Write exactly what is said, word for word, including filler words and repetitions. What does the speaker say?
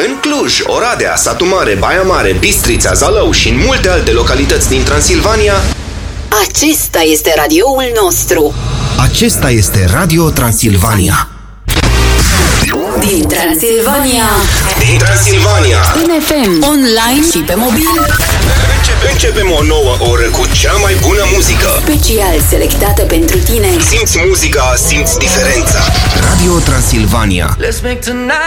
În Cluj, Oradea, Satu Mare, Baia Mare, Bistrița, Zalău și în multe alte localități din Transilvania, acesta este radioul nostru. acesta este Radio Transilvania. Din Transilvania. Din Transilvania. În F M, online și pe mobil. Începe, începem o nouă oră cu cea mai bună muzică. Special selectată pentru tine. Simți muzica, simți diferența. Radio Transilvania. Let's make tonight